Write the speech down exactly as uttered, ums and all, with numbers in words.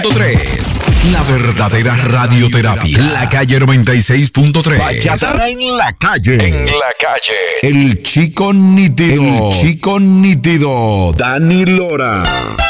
tres. La verdadera radioterapia. La calle noventa y seis punto tres. Bachata en la calle. En la calle. El chico nítido. El chico nítido. Dani Lora.